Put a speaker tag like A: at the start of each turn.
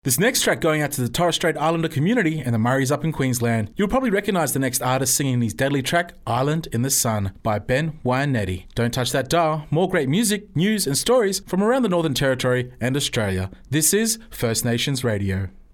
A: This next track going out to the Torres Strait Islander community and the Murrays up in Queensland. You'll probably recognise the next artist singing his deadly track, Island in the Sun, by Ben Wyanetti. Don't touch that dial. More great music, news and stories from around the Northern Territory and Australia. This is First Nations Radio.